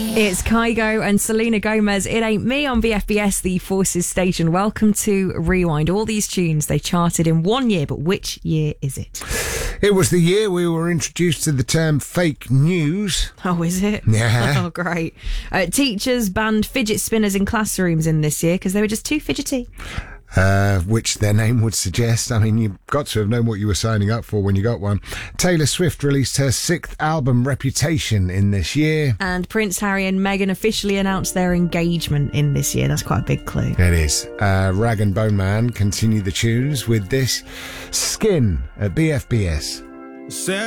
It's Kygo and Selena Gomez. It Ain't Me on VFBS, the Forces station. Welcome to Rewind. All these tunes, they charted in 1 year, but which year is it? It was the year we were introduced to the term fake news. Oh, is it? Yeah. Oh, great. Teachers banned fidget spinners in classrooms in this year because they were just too fidgety. Which their name would suggest. I mean, you've got to have known what you were signing up for when you got one. Taylor Swift released her 6th album, Reputation, in this year. And Prince Harry and Meghan officially announced their engagement in this year. That's quite a big clue. It is. Rag and Bone Man continue the tunes with this Skin at BFBS.